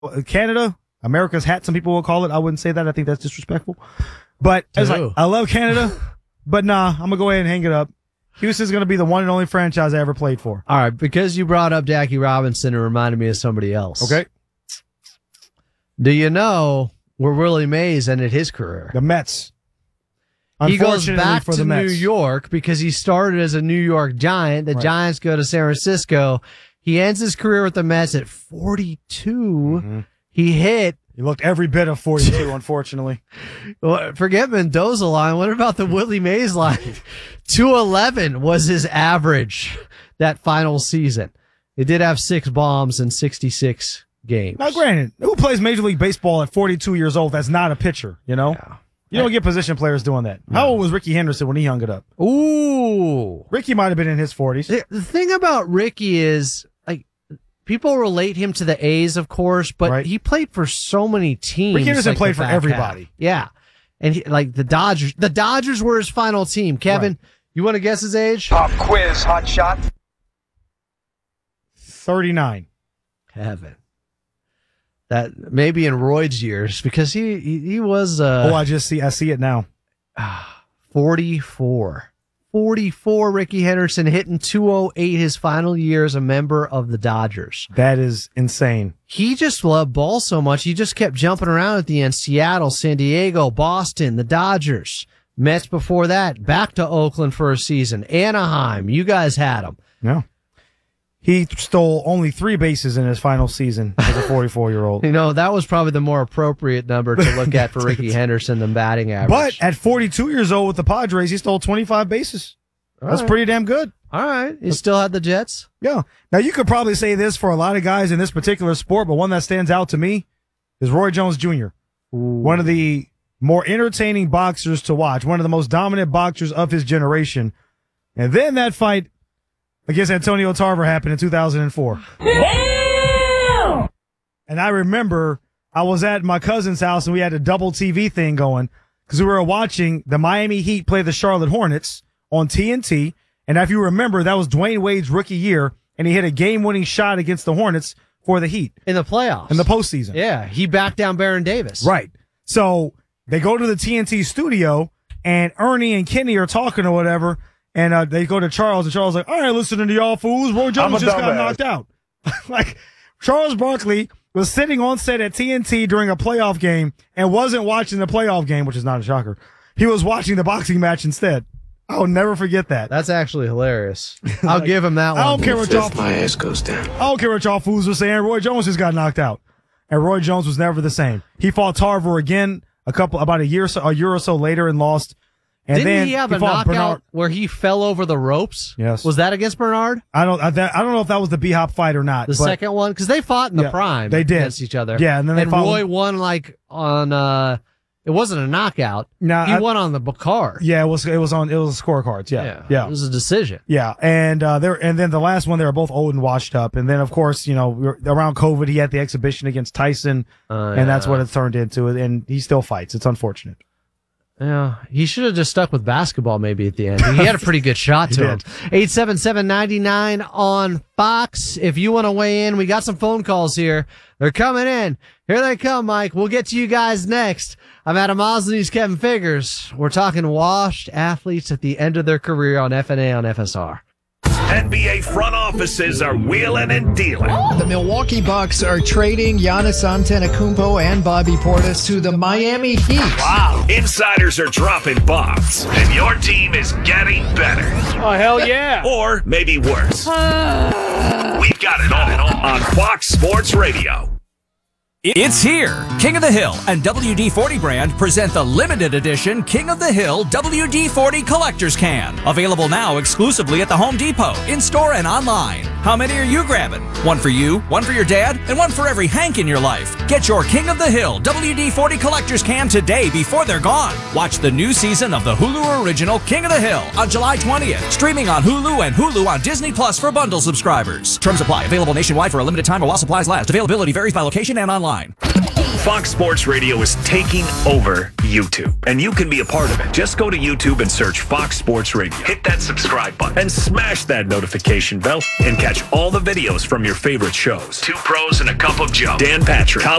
Canada, America's hat, some people will call it. I wouldn't say that. I think that's disrespectful. But it's like, I love Canada, but nah, I'm going to go ahead and hang it up. Houston's going to be the one and only franchise I ever played for. All right, because you brought up Jackie Robinson, it reminded me of somebody else. Okay. Do you know where Willie Mays ended his career? The Mets. He goes back to New York because he started as a New York Giant. The Giants go to San Francisco. He ends his career with the Mets at 42. Mm-hmm. He looked every bit of 42, unfortunately. Well, forget Mendoza line. What about the Willie Mays line? 211 was his average that final season. He did have 6 bombs in 66 games. Now, granted, who plays Major League Baseball at 42 years old that's not a pitcher, you know? Yeah. You don't get position players doing that. How old was Ricky Henderson when he hung it up? Ooh. Ricky might have been in his 40s. The thing about Ricky is, like, people relate him to the A's, of course, but he played for so many teams. Ricky Henderson played for everybody. Yeah. And the Dodgers. The Dodgers were his final team. Kevin, you want to guess his age? Pop quiz, hot shot. 39. Kevin. That maybe in Royd's years, because he was I see it now. 44. 44 Ricky Henderson hitting 208 his final year as a member of the Dodgers. That is insane. He just loved ball so much, he just kept jumping around at the end. Seattle, San Diego, Boston, the Dodgers. Mets before that, back to Oakland for a season. Anaheim, you guys had him. Yeah. He stole only 3 bases in his final season as a 44-year-old. You know, that was probably the more appropriate number to look at for Ricky Henderson than batting average. But at 42 years old with the Padres, he stole 25 bases. That's pretty damn good. All right. He still had the Jets? Yeah. Now, you could probably say this for a lot of guys in this particular sport, but one that stands out to me is Roy Jones Jr., one of the more entertaining boxers to watch, one of the most dominant boxers of his generation. And then that fight against Antonio Tarver happened in 2004. Damn! And I remember I was at my cousin's house and we had a double TV thing going because we were watching the Miami Heat play the Charlotte Hornets on TNT. And if you remember, that was Dwayne Wade's rookie year and he hit a game-winning shot against the Hornets for the Heat. In the playoffs. In the postseason. Yeah, he backed down Baron Davis. Right. So they go to the TNT studio and Ernie and Kenny are talking or whatever. And they go to Charles, and Charles is like, all right, listening to y'all fools. Roy Jones just got knocked out. Like, Charles Barkley was sitting on set at TNT during a playoff game and wasn't watching the playoff game, which is not a shocker. He was watching the boxing match instead. I'll never forget that. That's actually hilarious. I'll give him that one. I don't care what y'all. My ass goes down. I don't care what y'all fools were saying. Roy Jones just got knocked out, and Roy Jones was never the same. He fought Tarver again about a year or so later and lost. And Didn't then he have a knockout where he fell over the ropes? Yes. Was that against Bernard? I don't know if that was the B-Hop fight or not. The second one? Because they fought in the prime. They did. Against each other. Yeah, and then Roy won on it wasn't a knockout. No, he won on the card. Yeah, it was scorecards. Yeah. It was a decision. Yeah, and then the last one they were both old and washed up, and then of course around COVID he had the exhibition against Tyson, and that's what it turned into, and he still fights. It's unfortunate. Yeah, he should have just stuck with basketball maybe at the end. He had a pretty good shot to him. 877-99 on Fox. If you want to weigh in, we got some phone calls here. They're coming in. Here they come, Mike. We'll get to you guys next. I'm Adam Mosley. He's Kevin Figures. We're talking washed athletes at the end of their career on FNA on FSR. NBA front offices are wheeling and dealing. The Milwaukee Bucks are trading Giannis Antetokounmpo and Bobby Portis to the Miami Heat. Wow. Insiders are dropping bombs, and your team is getting better. Oh, hell yeah. Or maybe worse. We've got it all on Fox Sports Radio. It's here. King of the Hill and WD-40 brand present the limited edition King of the Hill WD-40 Collector's Can. Available now exclusively at the Home Depot, in-store and online. How many are you grabbing? One for you, one for your dad, and one for every Hank in your life. Get your King of the Hill WD-40 Collector's Can today before they're gone. Watch the new season of the Hulu original King of the Hill on July 20th. Streaming on Hulu and Hulu on Disney Plus for bundle subscribers. Terms apply. Available nationwide for a limited time or while supplies last. Availability varies by location and online. Fox Sports Radio is taking over YouTube, and you can be a part of it. Just go to YouTube and search Fox Sports Radio. Hit that subscribe button and smash that notification bell and catch all the videos from your favorite shows. Two Pros and a Cup of Joe. Dan Patrick,